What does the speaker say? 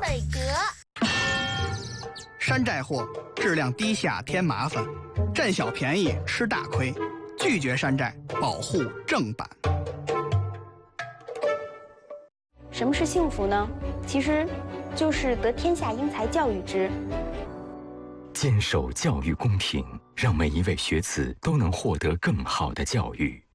瑞格。 山寨货，质量低下添麻烦，占小便宜吃大亏，拒绝山寨，保护正版。 什么是幸福呢？其实，就是得天下英才教育之。 坚守教育公平，让每一位学子都能获得更好的教育。